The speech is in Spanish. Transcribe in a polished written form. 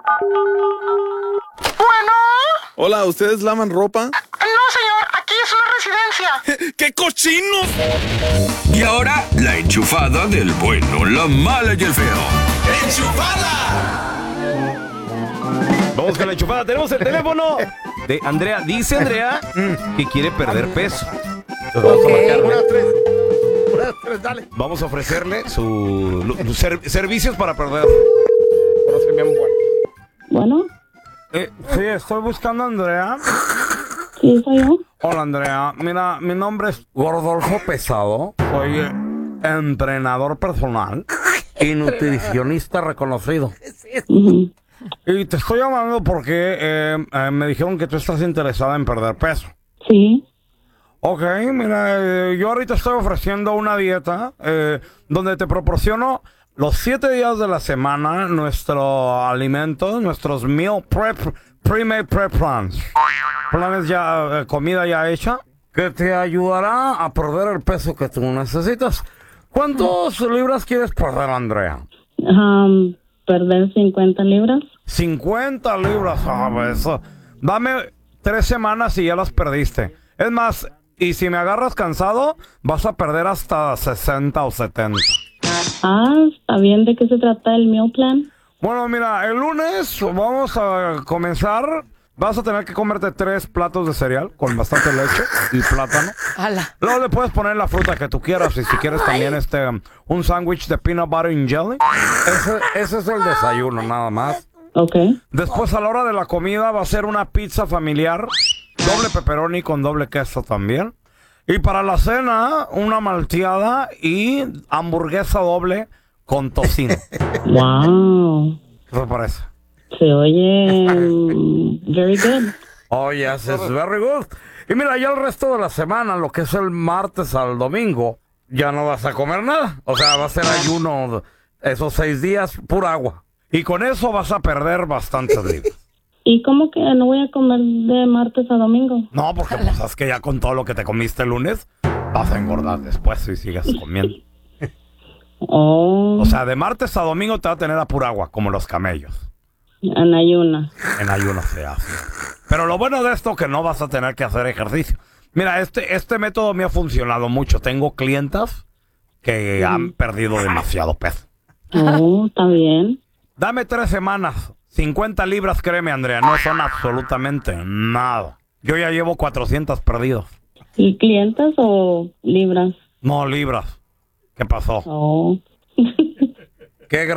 Bueno. Hola, ¿ustedes lavan ropa? No, señor, aquí es una residencia. ¡Qué cochinos! Y ahora, la enchufada del bueno, la mala y el feo. Vamos con la enchufada. Tenemos el teléfono de Andrea. Dice Andrea que quiere perder peso. Vamos a marcarle. Unas tres, dale. Vamos a ofrecerle sus servicios para perder. Bueno, Sí, estoy buscando a Andrea. sí, soy yo. Hola, Andrea. Mira, mi nombre es Gordolfo Pesado. Soy entrenador personal y nutricionista reconocido. Ujú. Y te estoy llamando porque me dijeron que tú estás interesada en perder peso. Sí. Ok, mira, yo ahorita estoy ofreciendo una dieta donde te proporciono los 7 días de la semana nuestro alimento, nuestros meal prep, pre-made prep plans. Planes ya, comida ya hecha, que te ayudará a perder el peso que tú necesitas. ¿Cuántas libras quieres perder, Andrea? Perder 50 libras. 50 libras, eso. Dame 3 semanas y ya las perdiste. Es más, y si me agarras cansado, vas a perder hasta 60 o 70. Está bien. ¿De qué se trata el meal plan? Bueno, mira, el lunes vamos a comenzar. Vas a tener que comerte 3 platos de cereal con bastante leche y plátano. ¡Hala! Luego le puedes poner la fruta que tú quieras y si quieres también un sándwich de peanut butter and jelly. Ese es el desayuno, nada más. Ok. Después a la hora de la comida va a ser una pizza familiar, doble pepperoni con doble queso también. Y para la cena, una malteada y hamburguesa doble con tocino. Wow. ¿Qué te parece? Se oye very good. Oh, yes, it's very good. Y mira, ya el resto de la semana, lo que es el martes al domingo, ya no vas a comer nada. O sea, va a ser ayuno esos 6 días, pura agua. Y con eso vas a perder bastantes libras. ¿Y cómo que no voy a comer de martes a domingo? No, porque pues es que ya con todo lo que te comiste el lunes, vas a engordar después si sigues comiendo. Oh. O sea, de martes a domingo te va a tener a pura agua, como los camellos. En ayuna. En ayuno se hace. Pero lo bueno de esto que no vas a tener que hacer ejercicio. Mira, este método me ha funcionado mucho. Tengo clientas que han perdido demasiado peso. Oh, está bien. Dame 3 semanas. 50 libras, créeme, Andrea, no son absolutamente nada. Yo ya llevo 400 perdidos. ¿Y clientas o libras? No, libras. ¿Qué pasó? Oh. ¿Qué